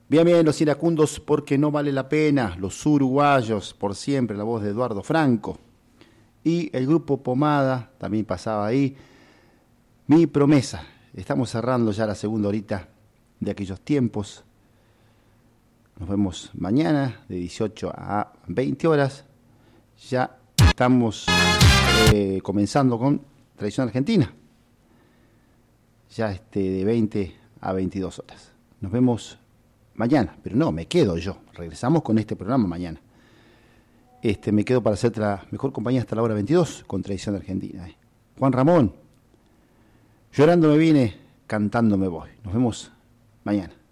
Bien, bien, los iracundos porque no vale la pena, los uruguayos, por siempre, la voz de Eduardo Franco. Y el grupo Pomada, también pasaba ahí. Mi promesa, estamos cerrando ya la segunda horita de aquellos tiempos. Nos vemos mañana de 18 a 20 horas. Ya estamos comenzando con Tradición Argentina. Ya de 20 a 22 horas. Nos vemos mañana, pero no, me quedo yo. Regresamos con este programa mañana. Me quedo para hacerte la mejor compañía hasta la hora 22 con Tradición Argentina. Juan Ramón, llorando me vine, cantando me voy. Nos vemos mañana.